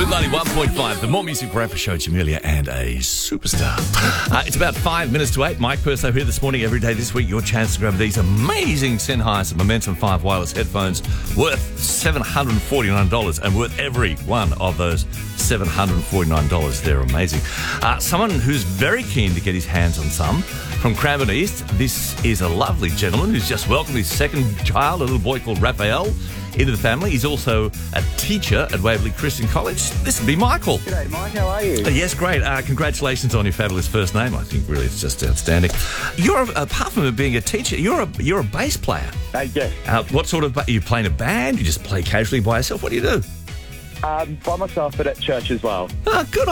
With 91.5, the More Music Breakfast Show, Jamelia and a superstar. It's about 5 minutes to 8. Mike Perso here this morning. Every day this week, your chance to grab these amazing Sennheiser Momentum 5 wireless headphones worth $749 and worth every one of those $749. They're amazing. Someone who's very keen to get his hands on some from Cranbourne East. This is a lovely gentleman who's just welcomed his second child, a little boy called Raphael, into the family. He's also a teacher at Waverley Christian College. This would be Michael. G'day, Mike. How are you? Yes, great. Congratulations on your fabulous first name. I think really it's just outstanding. You're, apart from being a teacher, you're a bass player. Yes. What sort of... Are you playing a band? You just play casually by yourself? What do you do? By myself, but at church as well. Good